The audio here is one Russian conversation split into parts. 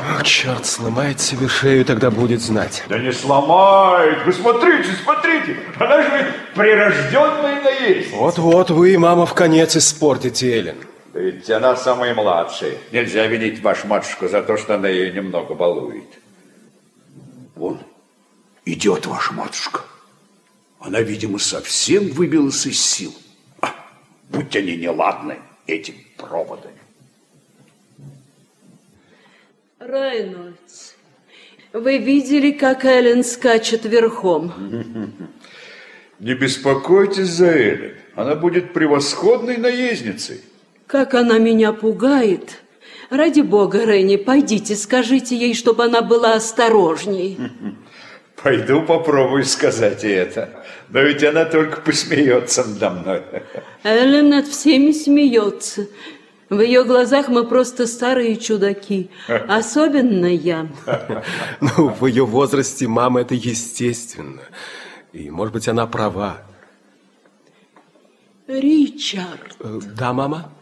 Ох, черт, сломает себе шею, тогда будет знать. Да не сломает. Вы смотрите, смотрите. Она же прирожденная наездница. Вот-вот вы, мама, в конец испортите Эллен. Да ведь она самая младшая. Нельзя винить вашу матушку за то, что она ее немного балует. Вон, идет ваша матушка. Она, видимо, совсем выбилась из сил. Будь они неладны, эти проводы. Рейнольдс, вы видели, как Эллен скачет верхом? Не беспокойтесь за Эллен. Она будет превосходной наездницей. Как она меня пугает. Ради бога, Ренни, пойдите, скажите ей, чтобы она была осторожней. Пойду попробую сказать ей это. Но ведь она только посмеется надо мной. Эллен над всеми смеется. В ее глазах мы просто старые чудаки. Особенно я. Ну, в ее возрасте, мама, это естественно. И, может быть, она права. Ричард. Да, мама?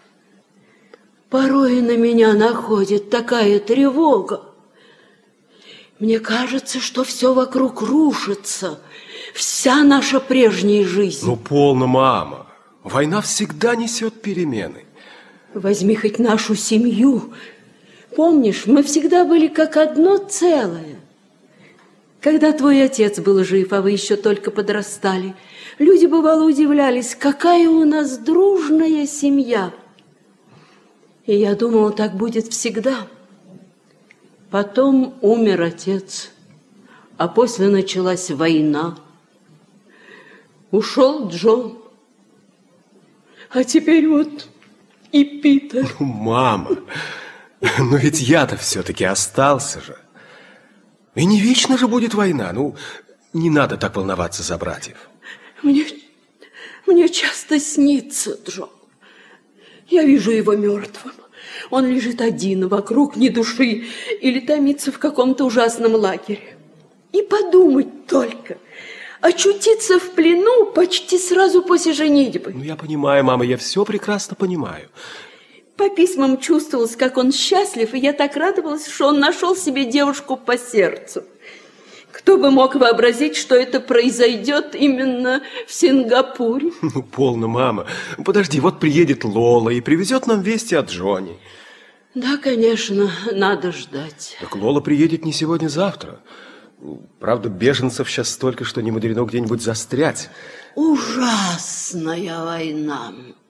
Порой на меня находит такая тревога. Мне кажется, что все вокруг рушится. Вся наша прежняя жизнь. Ну, полно, мама. Война всегда несет перемены. Возьми хоть нашу семью. Помнишь, мы всегда были как одно целое. Когда твой отец был жив, а вы еще только подрастали, люди, бывало, удивлялись, какая у нас дружная семья. И я думала, так будет всегда. Потом умер отец, а после началась война. Ушел Джон, а теперь вот и Питер. Ну, мама, но ведь я-то все-таки остался же. И не вечно же будет война. Ну, не надо так волноваться за братьев. Мне часто снится Джон. Я вижу его мертвым. Он лежит один, вокруг ни души, или томится в каком-то ужасном лагере. И подумать только, очутиться в плену почти сразу после женитьбы. Ну, я понимаю, мама, я все прекрасно понимаю. По письмам чувствовалось, как он счастлив, и я так радовалась, что он нашел себе девушку по сердцу. Кто бы мог вообразить, что это произойдет именно в Сингапуре? Ну, полно, мама. Подожди, вот приедет Лола и привезет нам вести от Джонни. Да, конечно, надо ждать. Так Лола приедет не сегодня-завтра. Правда, беженцев сейчас столько, что не мудрено где-нибудь застрять. Ужасная война.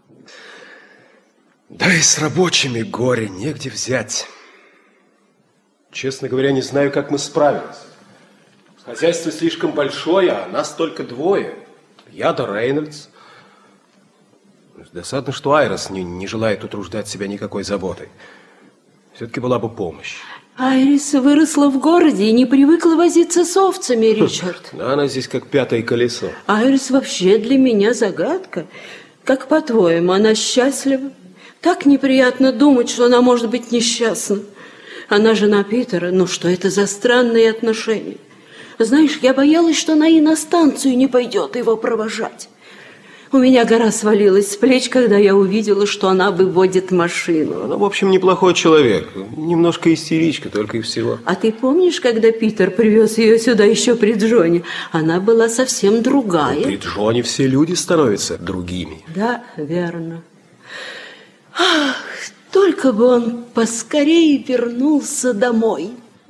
Да и с рабочими горе негде взять. Честно говоря, не знаю, как мы справимся. Хозяйство слишком большое, а нас только двое. Я да Рейнольдс. Досадно, что Айрис не желает утруждать себя никакой заботой. Все-таки была бы помощь. Айрис выросла в городе и не привыкла возиться с овцами, Ричард. Да, она здесь как пятое колесо. Айрис вообще для меня загадка. Как по-твоему, она счастлива? Так неприятно думать, что она может быть несчастна. Она жена Питера. Ну что это за странные отношения? Знаешь, я боялась, что она и на станцию не пойдет его провожать. У меня гора свалилась с плеч, когда я увидела, что она выводит машину. Она, в общем, неплохой человек. Немножко истеричка, только и всего. А ты помнишь, когда Питер привез ее сюда еще при Джоне? Она была совсем другая. Но при Джоне все люди становятся другими. Да, верно. Ах, только бы он поскорее вернулся домой.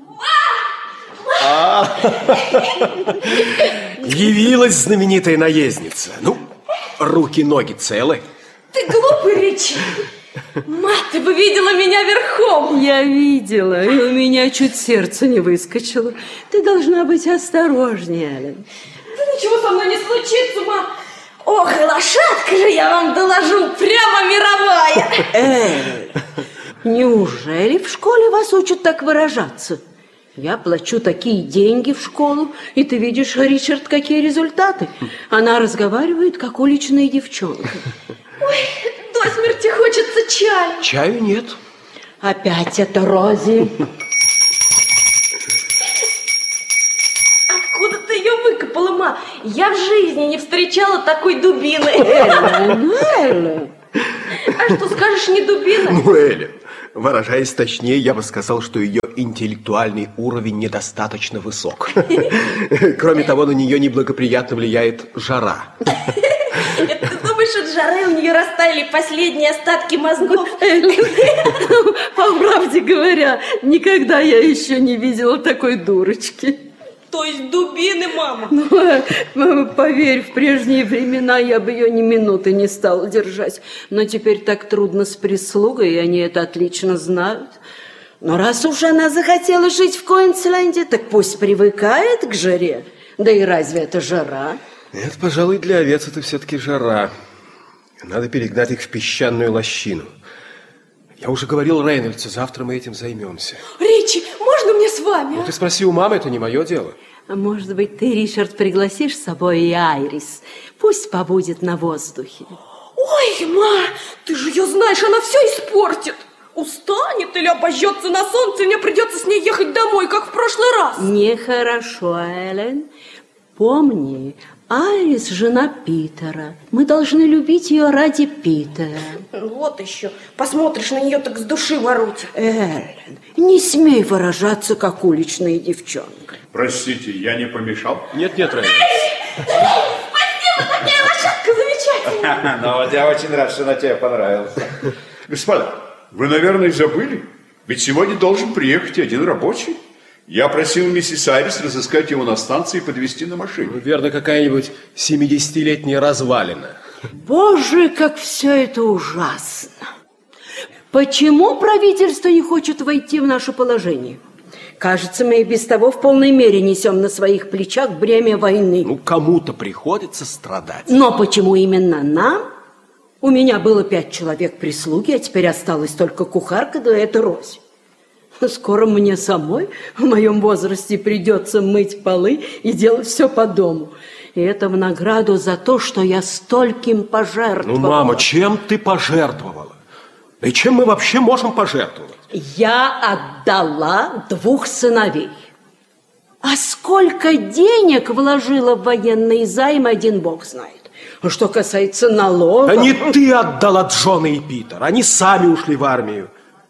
Явилась знаменитая наездница. Ну, руки-ноги целы. Ты глупый, Ричи. Мать, ты бы видела меня верхом. Я видела, и у меня чуть сердце не выскочило. Ты должна быть осторожнее, Эллен. Да ничего со мной не случится, мам. Ох, и лошадка же, я вам доложу, прямо мировая. Неужели в школе вас учат так выражаться? Я плачу такие деньги в школу, и ты видишь, Ричард, какие результаты. Она разговаривает, как уличная девчонка. Ой, до смерти хочется чаю. Чаю нет. Опять это Рози. Откуда ты ее выкопала, ма? Я в жизни не встречала такой дубины. Эллен. А что скажешь, не дубина? Ну, Эллен, Выражаясь точнее, я бы сказал, что ее интеллектуальный уровень недостаточно высок. Кроме того, на нее неблагоприятно влияет жара. Ты думаешь, от жары у нее растаяли последние остатки мозгов? По правде говоря, никогда я еще не видела такой дурочки. То есть дубины, мама? Ну, поверь, в прежние времена я бы ее ни минуты не стала держать. Но теперь так трудно с прислугой, и они это отлично знают. Но раз уж она захотела жить в Куинсленде, так пусть привыкает к жаре. Да и разве это жара? Нет, пожалуй, для овец это все-таки жара. Надо перегнать их в песчаную лощину. Я уже говорил Рейнольдсу, завтра мы этим займемся. Ричи, можно мне с вами? Ну, ты спроси у мамы, это не мое дело. А может быть, ты, Ричард, пригласишь с собой и Айрис? Пусть побудет на воздухе. Ой, ма, ты же ее знаешь, она все испортит. Устанет или обожжется на солнце, и мне придется с ней ехать домой, как в прошлый раз. Нехорошо, Эллен. Помни, Айрис – жена Питера. Мы должны любить ее ради Питера. Вот еще. Посмотришь на нее, так с души воротит. Эллен, не смей выражаться, как уличная девчонка. Простите, я не помешал? Нет, Рейнольдс. Спасибо, такая лошадка замечательная. Ну, вот я очень рад, что она тебе понравилась. Господа, вы, наверное, забыли? Ведь сегодня должен приехать один рабочий. Я просил миссис Айрис разыскать его на станции и подвезти на машине. Ну, верно, какая-нибудь 70-летняя развалина. Боже, как все это ужасно. Почему правительство не хочет войти в наше положение? Кажется, мы и без того в полной мере несем на своих плечах бремя войны. Ну, кому-то приходится страдать. Но почему именно нам? У меня было 5 человек прислуги, а теперь осталась только кухарка, да это Рози. Скоро мне самой в моем возрасте придется мыть полы и делать все по дому. И это в награду за то, что я стольким пожертвовала. Ну, мама, чем ты пожертвовала? Да и чем мы вообще можем пожертвовать? Я отдала 2 сыновей. А сколько денег вложила в военные займы, один бог знает. А что касается налогов... Да не ты отдала Джона и Питера, они сами ушли в армию.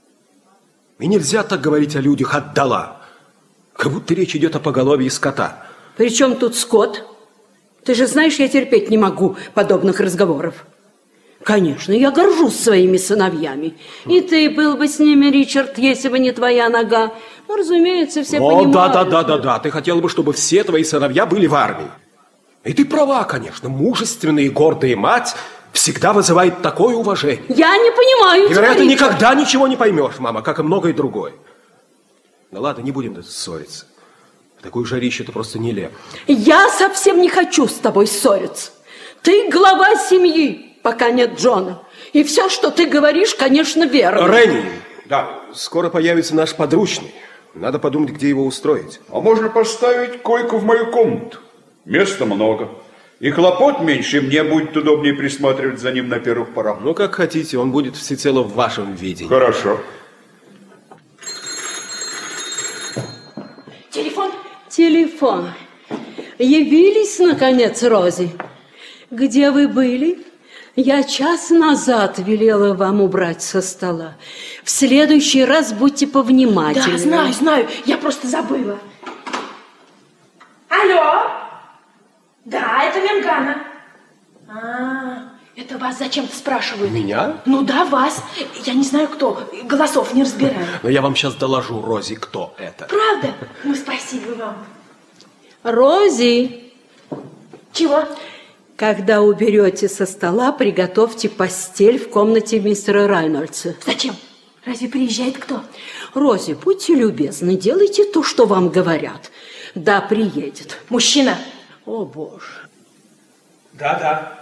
И нельзя так говорить о людях «отдала». Как будто речь идет о поголовье скота. При чем тут скот? Ты же знаешь, я терпеть не могу подобных разговоров. Конечно, я горжусь своими сыновьями. И ты был бы с ними, Ричард, если бы не твоя нога. Ну, разумеется, все понимают. Да. Ты хотела бы, чтобы все твои сыновья были в армии. И ты права, конечно. Мужественная и гордая мать всегда вызывает такое уважение. Я не понимаю. И, вероятно, никогда ничего не поймешь, мама, как и многое другое. Ну ладно, не будем ссориться. В такую жарище это просто нелепо. Я совсем не хочу с тобой ссориться. Ты глава семьи, пока нет Джона. И все, что ты говоришь, конечно, верно. Ренни, да, скоро появится наш подручный. Надо подумать, где его устроить. А можно поставить койку в мою комнату. Места много. И хлопот меньше, и мне будет удобнее присматривать за ним на первых порах. Ну, как хотите, он будет всецело в вашем видении. Хорошо. Телефон. Явились, наконец, Рози? Где вы были? Я час назад велела вам убрать со стола. В следующий раз будьте повнимательнее. Да, знаю, я просто забыла. Алло? Да, это Менгана. Это вас зачем-то спрашивают. Меня? Ну да, вас. Я не знаю, кто. Голосов не разбираю. Но я вам сейчас доложу, Рози, кто это. Правда? Ну, спасибо вам. Рози! Чего? Когда уберете со стола, приготовьте постель в комнате мистера Рейнольдса. Зачем? Разве приезжает кто? Рози, будьте любезны, делайте то, что вам говорят. Да, приедет. Мужчина. О, Боже. Да,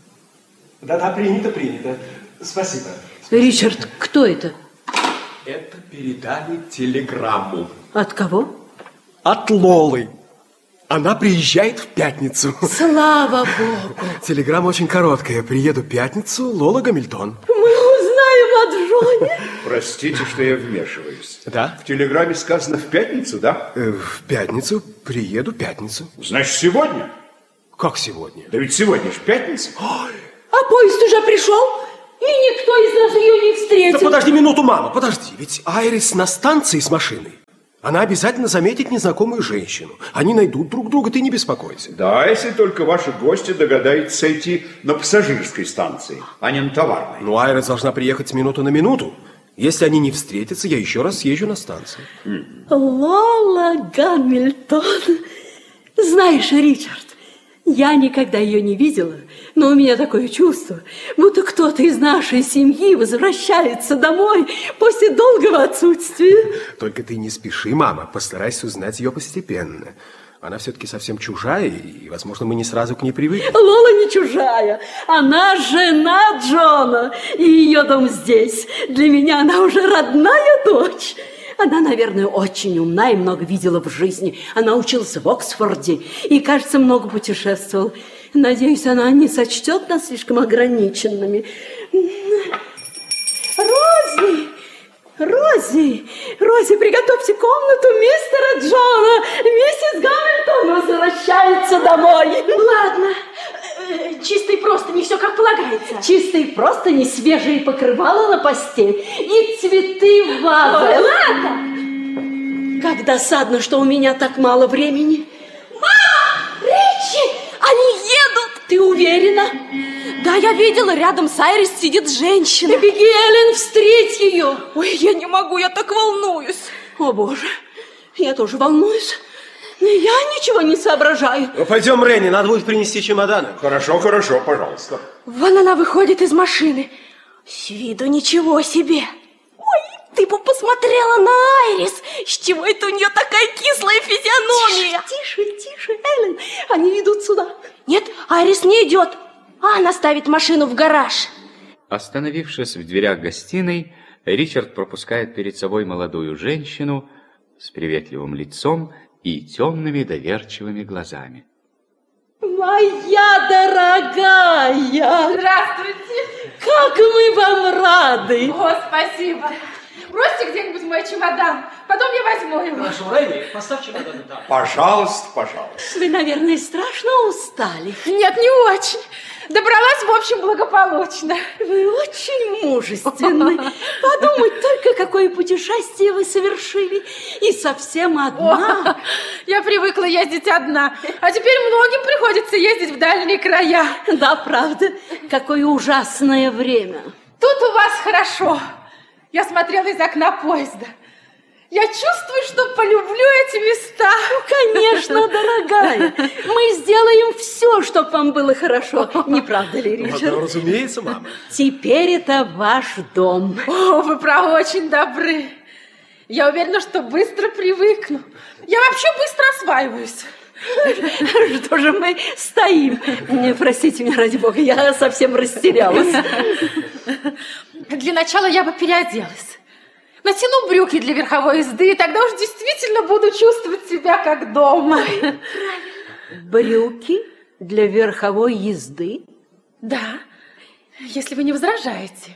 принято. Спасибо. Ричард, кто это? Это передали телеграмму. От кого? От Лолы. Она приезжает в пятницу. Слава Богу. Телеграмма очень короткая. Приеду в пятницу, Лола Гамильтон. Мы узнаем о Джоне. Простите, что я вмешиваюсь. Да? В телеграмме сказано в пятницу, да? В пятницу. Приеду в пятницу. Значит, сегодня? Как сегодня? Да ведь сегодня же пятница. А поезд уже пришел? И никто из нас ее не встретил. Да подожди минуту, мама, подожди. Ведь Айрис на станции с машиной. Она обязательно заметит незнакомую женщину. Они найдут друг друга, ты не беспокойся. Да, если только ваши гости догадаются идти на пассажирской станции, а не на товарной. Но Айрис должна приехать с минуты на минуту. Если они не встретятся, я еще раз съезжу на станцию. Лола Гамильтон. Знаешь, Ричард, я никогда ее не видела, но у меня такое чувство, будто кто-то из нашей семьи возвращается домой после долгого отсутствия. Только ты не спеши, мама, постарайся узнать ее постепенно. Она все-таки совсем чужая, и, возможно, мы не сразу к ней привыкнем. Лола не чужая, она жена Джона, и ее дом здесь. Для меня она уже родная дочь. Она, наверное, очень умна и много видела в жизни. Она училась в Оксфорде и, кажется, много путешествовала. Надеюсь, она не сочтет нас слишком ограниченными. Рози! Рози, приготовьте комнату мистера Джона. Миссис Гамильтон возвращается домой. Ладно, чисто и просто, не все как полагается. Чистые простыни, свежие покрывала на постель и цветы в вазах. Ладно. Как досадно, что у меня так мало времени. Мама! Ричи! Они едут! Ты уверена? Да, я видела, рядом с Айрис сидит женщина. Беги, Эллен, встреть ее. Ой, я не могу, я так волнуюсь. О, Боже, я тоже волнуюсь. Но я ничего не соображаю. Ну, пойдем, Ренни, надо будет принести чемоданы. Хорошо, пожалуйста. Вон она выходит из машины. С виду ничего себе. Ой, ты бы посмотрела на Айрис. С чего это у нее такая кислая физиономия? Тише, Эллен, они идут сюда. Нет, Айрис не идет. Она ставит машину в гараж. Остановившись в дверях гостиной, Ричард пропускает перед собой молодую женщину с приветливым лицом и темными доверчивыми глазами. Моя дорогая! Здравствуйте! Как мы вам рады! О, спасибо! Бросьте где-нибудь мой чемодан, потом я возьму его. Хорошо, Ренни, поставь чемоданы там. Пожалуйста. Вы, наверное, страшно устали. Нет, не очень. Добралась, в общем, благополучно. Вы очень мужественны. Подумать только, какое путешествие вы совершили. И совсем одна. О, я привыкла ездить одна, а теперь многим приходится ездить в дальние края. Да, правда. Какое ужасное время. Тут у вас хорошо. Я смотрела из окна поезда. Я чувствую, что полюблю эти места. Ну, конечно, дорогая. Мы сделаем все, чтобы вам было хорошо. Не правда ли, Ричард? Ну, разумеется, мама. Теперь это ваш дом. О, вы, право, очень добры. Я уверена, что быстро привыкну. Я вообще быстро осваиваюсь. Что же мы стоим? Простите меня, ради бога, я совсем растерялась. Для начала я бы переоделась. Натяну брюки для верховой езды, и тогда уж действительно буду чувствовать себя как дома. Брюки для верховой езды? Да, если вы не возражаете.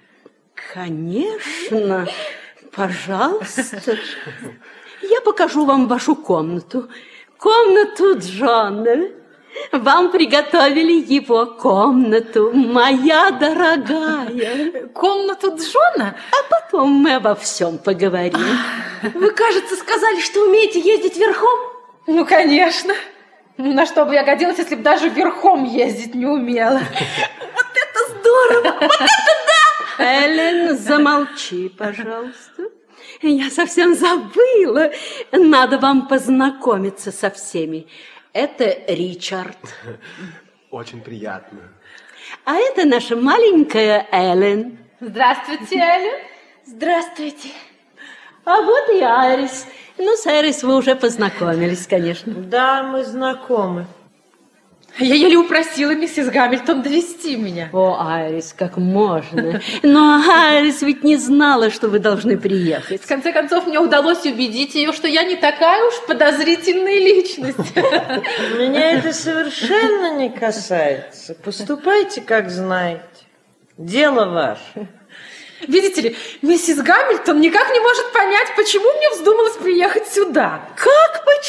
Конечно, пожалуйста. Я покажу вам вашу комнату. Комнату Джона. Вам приготовили его комнату, моя дорогая. Комнату Джона? А потом мы обо всем поговорим. Вы, кажется, сказали, что умеете ездить верхом? Ну, конечно. На что бы я годилась, если бы даже верхом ездить не умела? Вот это здорово! Вот это да! Эллен, замолчи, пожалуйста. Я совсем забыла. Надо вам познакомиться со всеми. Это Ричард. Очень приятно. А это наша маленькая Эллен. Здравствуйте, Эллен. Здравствуйте. А вот и Айрис. Ну, с Айрис вы уже познакомились, конечно. Да, мы знакомы. Я еле упросила миссис Гамильтон довести меня. О, Айрис, как можно? Но Айрис ведь не знала, что вы должны приехать. В конце концов, мне удалось убедить ее, что я не такая уж подозрительная личность. Меня это совершенно не касается. Поступайте, как знаете. Дело ваше. Видите ли, миссис Гамильтон никак не может понять, почему мне вздумалось приехать сюда. Как почему?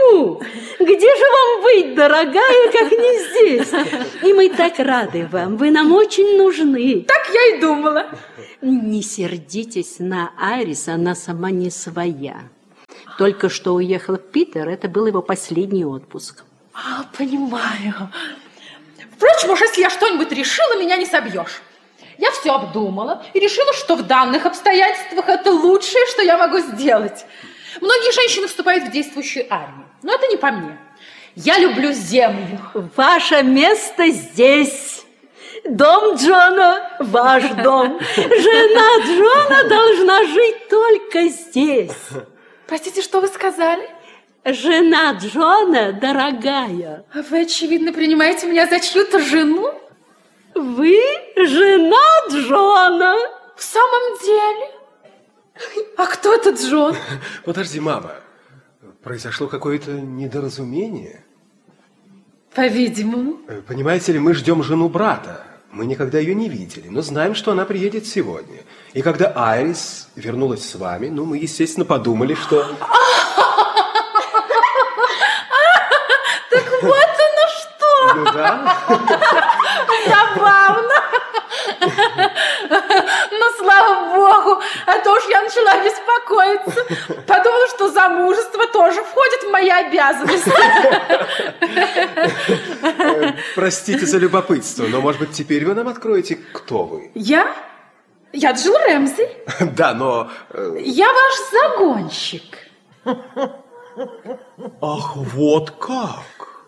Ну, где же вам быть, дорогая, как не здесь? И мы так рады вам, вы нам очень нужны. Так я и думала. Не сердитесь на Айрис, она сама не своя. Только что уехал Питер, это был его последний отпуск. Понимаю. Впрочем, уж если я что-нибудь решила, меня не собьешь. Я все обдумала и решила, что в данных обстоятельствах это лучшее, что я могу сделать. Многие женщины вступают в действующую армию, но это не по мне. Я люблю землю. Ваше место здесь. Дом Джона, ваш дом. Жена Джона должна жить только здесь. Простите, что вы сказали? Жена Джона, дорогая. А вы, очевидно, принимаете меня за чью-то жену? Вы жена Джона. В самом деле? А кто это Джон? Подожди, мама. Произошло какое-то недоразумение. По-видимому. Понимаете ли, мы ждем жену брата. Мы никогда ее не видели, но знаем, что она приедет сегодня. И когда Айрис вернулась с вами, ну, мы, естественно, подумали, что... Так вот оно что! Ну да. Забавно. Но слава богу, а то уж я начала беспокоиться. Подумала, что замужество тоже входит в мои обязанности. Простите за любопытство, но, может быть, теперь вы нам откроете, кто вы? Я? Я Джилл Рэмзи. Да, но... Я ваш загонщик. Ах, вот как!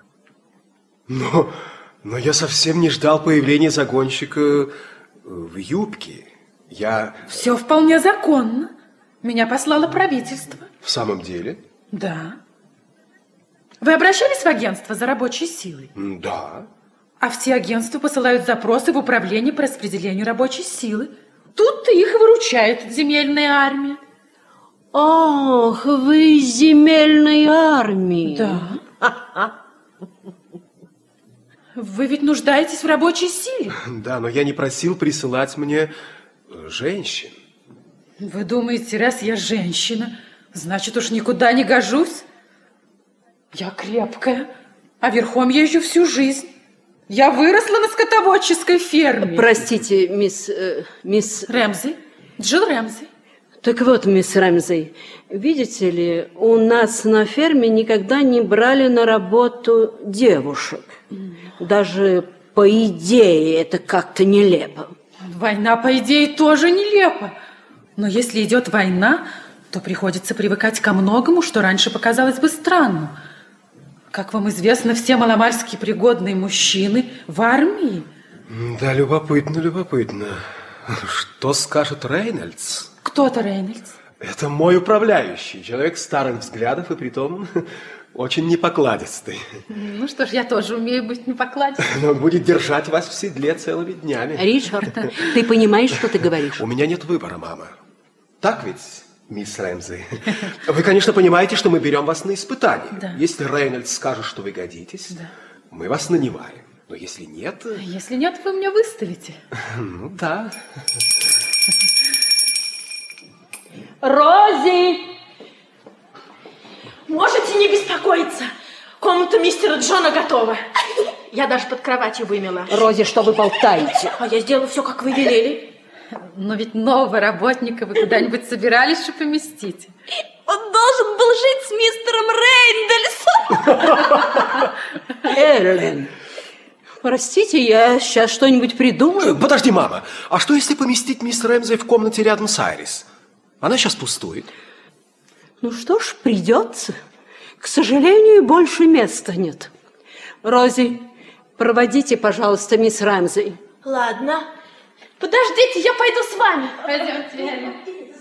Но я совсем не ждал появления загонщика в юбке. Все вполне законно. Меня послало правительство. В самом деле? Да. Вы обращались в агентство за рабочей силой? Да. А все агентства посылают запросы в управление по распределению рабочей силы. Тут-то их и выручает земельная армия. Ах, вы из земельной армии. Да. Вы ведь нуждаетесь в рабочей силе. Да, но я не просил присылать мне женщин. Вы думаете, раз я женщина, значит уж никуда не гожусь? Я крепкая, а верхом езжу всю жизнь. Я выросла на скотоводческой ферме. Простите, мисс... Рэмзи, Джилл Рэмзи. Так вот, мисс Рэмзи, видите ли, у нас на ферме никогда не брали на работу девушек. Даже по идее это как-то нелепо. Война, по идее, тоже нелепа. Но если идет война, то приходится привыкать ко многому, что раньше показалось бы странным. Как вам известно, все маломальски пригодные мужчины в армии. Да, любопытно. Что скажет Рейнольдс? Кто это Рейнольдс? Это мой управляющий, человек старых взглядов и притом очень непокладистый. Ну что ж, я тоже умею быть непокладистой. Но он будет держать вас в седле целыми днями. Ричард, ты понимаешь, что ты говоришь? У меня нет выбора, мама. Так ведь, мисс Рэмзи? Вы, конечно, понимаете, что мы берем вас на испытание. Да. Если Рейнольдс скажет, что вы годитесь, мы вас нанимаем. Но если нет... Если нет, вы меня выставите. Ну да. Рози! Можете не беспокоиться. Комната мистера Джона готова. Я даже под кроватью вымела. Рози, что вы болтаете? А я сделала все, как вы велели. Но ведь нового работника вы куда-нибудь собирались же поместить. Он должен был жить с мистером Рейндельсом. Эрлин, простите, я сейчас что-нибудь придумаю. Подожди, мама. А что, если поместить мисс Рэмзи в комнате рядом с Айрис? Она сейчас пустует. Ну что ж, придется. К сожалению, больше места нет. Рози, проводите, пожалуйста, мисс Рэмзи. Ладно. Подождите, я пойду с вами. Пойдемте.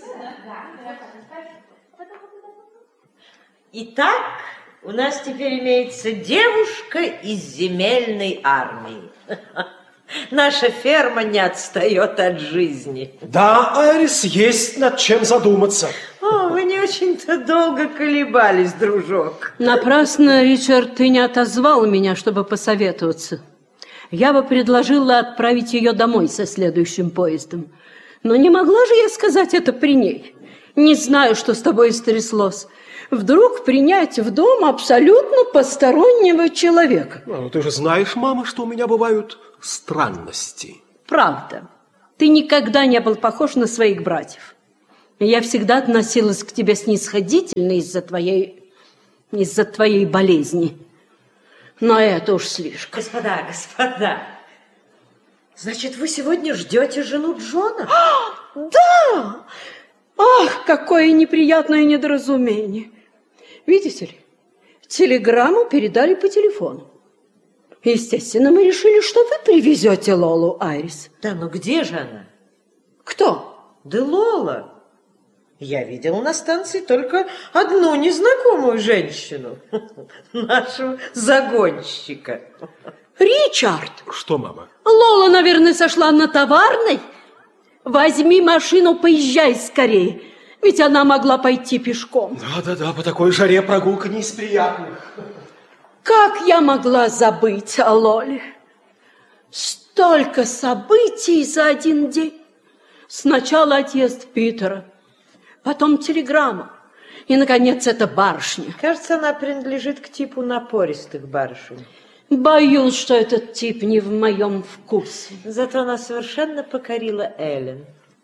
Итак, у нас теперь имеется девушка из земельной армии. Наша ферма не отстает от жизни. Да, Айрис, есть над чем задуматься. О, вы не очень-то долго колебались, дружок. Напрасно, Ричард, ты не отозвал меня, чтобы посоветоваться. Я бы предложила отправить ее домой со следующим поездом. Но не могла же я сказать это при ней. Не знаю, что с тобой стряслось. Вдруг принять в дом абсолютно постороннего человека. Ну, ты же знаешь, мама, что у меня бывают странности. Правда. Ты никогда не был похож на своих братьев. Я всегда относилась к тебе снисходительно из-за твоей болезни. Но это уж слишком. Господа. Значит, вы сегодня ждете жену Джона? Да! Ах, какое неприятное недоразумение. Видите ли, телеграмму передали по телефону. Естественно, мы решили, что вы привезете Лолу Айрис. Да, но где же она? Кто? Да Лола. Я видел на станции только одну незнакомую женщину. Нашего загонщика. Ричард! Что, мама? Лола, наверное, сошла на Товарной. Возьми машину, поезжай скорее. Ведь она могла пойти пешком. Да, по такой жаре прогулка не из приятных. Как я могла забыть о Лоле? Столько событий за один день. Сначала отъезд Питера, потом телеграмма, и, наконец, эта барышня. Кажется, она принадлежит к типу напористых барышень. Боюсь, что этот тип не в моем вкусе. Зато она совершенно покорила Эллен.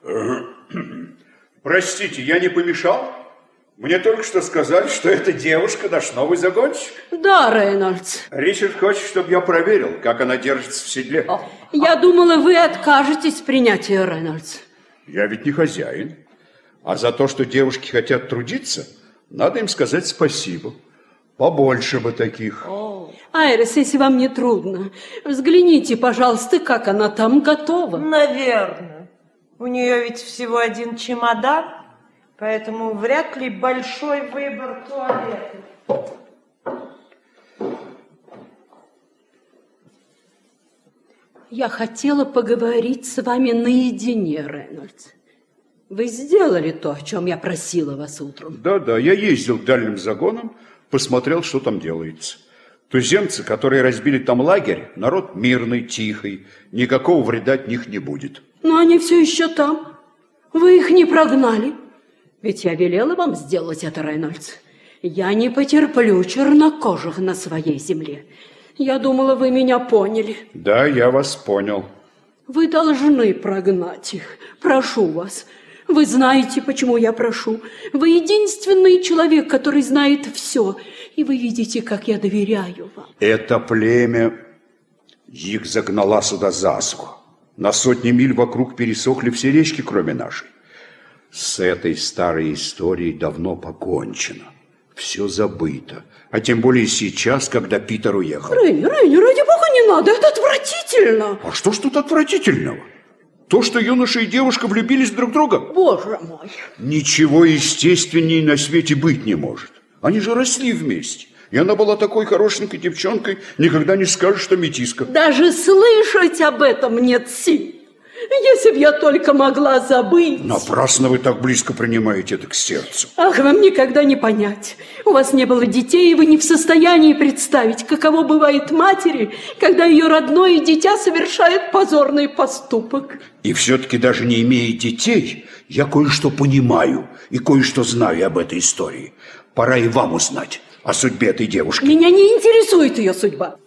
Простите, я не помешал? Мне только что сказали, что эта девушка наш новый загонщик. Да, Рейнольдс. Ричард хочет, чтобы я проверил, как она держится в седле. Я думала, вы откажетесь принять ее, Рейнольдс. Я ведь не хозяин. А за то, что девушки хотят трудиться, надо им сказать спасибо. Побольше бы таких. Айрис, если вам не трудно, взгляните, пожалуйста, как она там готова. Наверное. У нее ведь всего один чемодан, поэтому вряд ли большой выбор туалетов. Я хотела поговорить с вами наедине, Рейнольдс. Вы сделали то, о чем я просила вас утром. Да, я ездил к дальним загонам, посмотрел, что там делается. Туземцы, которые разбили там лагерь, народ мирный, тихий, никакого вреда от них не будет. Но они все еще там. Вы их не прогнали. Ведь я велела вам сделать это, Рейнольдс. Я не потерплю чернокожих на своей земле. Я думала, вы меня поняли. Да, я вас понял. Вы должны прогнать их. Прошу вас. Вы знаете, почему я прошу. Вы единственный человек, который знает все. И вы видите, как я доверяю вам. Это племя их загнала сюда засуха. На сотни миль вокруг пересохли все речки, кроме нашей. С этой старой историей давно покончено. Все забыто. А тем более сейчас, когда Питер уехал. Рейни, ради бога, не надо, это отвратительно. А что ж тут отвратительного? То, что юноша и девушка влюбились друг в друга? Боже мой. Ничего естественнее на свете быть не может. Они же росли вместе. И она была такой хорошенькой девчонкой, никогда не скажешь, что метиска. Даже слышать об этом нет сил. Если б я только могла забыть. Напрасно вы так близко принимаете это к сердцу. Ах, вам никогда не понять. У вас не было детей, и вы не в состоянии представить, каково бывает матери, когда ее родное дитя совершает позорный поступок. И все-таки даже не имея детей, я кое-что понимаю и кое-что знаю об этой истории. Пора и вам узнать о судьбе этой девушки. Меня не интересует ее судьба.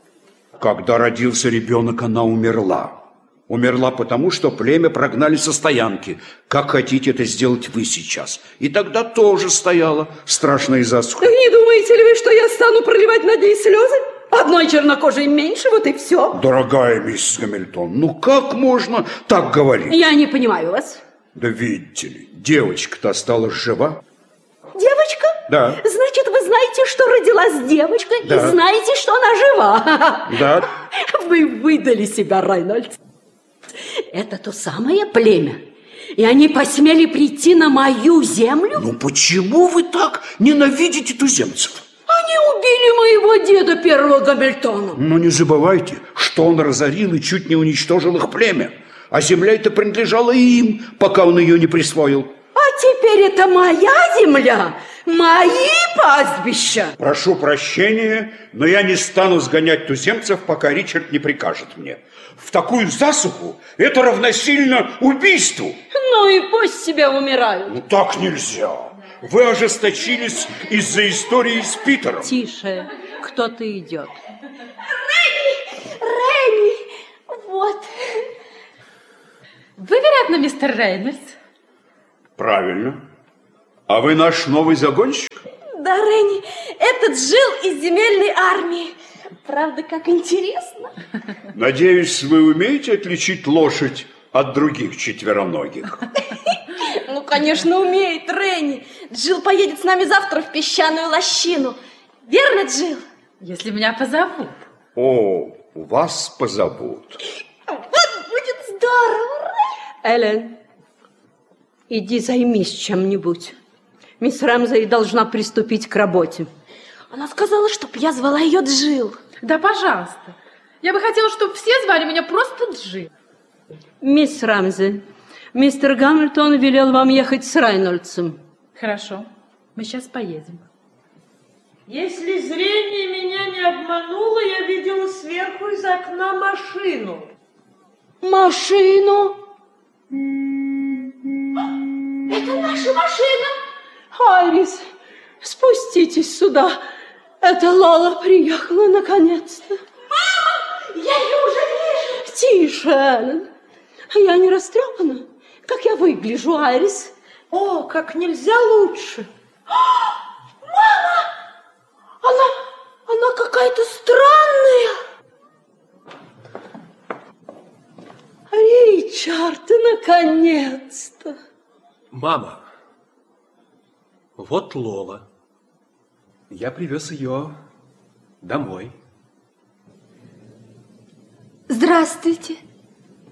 Когда родился ребенок, она умерла. Умерла потому, что племя прогнали со стоянки. Как хотите это сделать вы сейчас? И тогда тоже стояла страшная засуха. Не думаете ли вы, что я стану проливать над ней слезы? Одной чернокожей меньше, вот и все. Дорогая миссис Гамильтон, ну как можно так говорить? Я не понимаю вас. Да видите ли, девочка-то осталась жива. Девочка? Да. Значит, вы знаете, что родилась девочка, да. И знаете, что она жива. Да. Вы выдали себя, Рейнольдс. Это то самое племя. И они посмели прийти на мою землю? Ну почему вы так ненавидите туземцев? Они убили моего деда первого Гамильтона. Но не забывайте, что он разорил и чуть не уничтожил их племя. А земля эта принадлежала им, пока он ее не присвоил. А теперь это моя земля, мои пастбища. Прошу прощения, но я не стану сгонять туземцев, пока Ричард не прикажет мне. В такую засуху это равносильно убийству. Ну и пусть себе умирают. Ну так нельзя. Вы ожесточились из-за истории с Питером. Тише, кто-то идет. Ренни, вот. Вы, вероятно, мистер Рейнольдс? Правильно. А вы наш новый загонщик? Да, Ренни, этот жил из земельной армии. Правда, как интересно. Надеюсь, вы умеете отличить лошадь от других четвероногих? Ну, конечно, умеет Ренни. Джилл поедет с нами завтра в песчаную лощину. Верно, Джилл? Если меня позовут. О, вас позовут. Вот будет здорово. Эллен, иди займись чем-нибудь. Мисс Рэмзей должна приступить к работе. Она сказала, чтоб я звала ее Джилл. Да, пожалуйста. Я бы хотела, чтобы все звали меня просто Джи. Мисс Рэмзей, мистер Гамильтон велел вам ехать с Рейнольдсом. Хорошо, мы сейчас поедем. Если зрение меня не обмануло, я видела сверху из окна машину. Машину? Это наша машина. Айрис, спуститесь сюда. Это Лола приехала наконец-то. Мама, я ее уже вижу. Тише, Эллен. Я не растрепана. Как я выгляжу, Айрис? О, как нельзя лучше. Она какая-то странная. Ричард, наконец-то. Мама, вот Лола. Я привез ее домой. Здравствуйте.